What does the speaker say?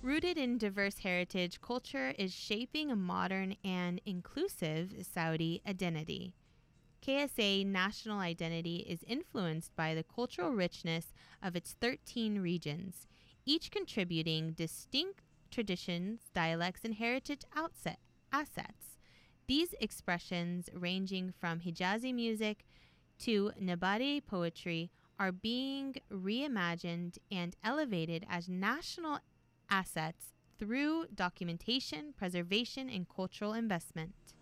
Rooted in diverse heritage, culture is shaping a modern and inclusive Saudi identity. KSA national identity is influenced by the cultural richness of its 13 regions, each contributing distinct traditions, dialects, and heritage assets. These expressions, ranging from Hijazi music to Nabati poetry, are being reimagined and elevated as national assets through documentation, preservation, and cultural investment.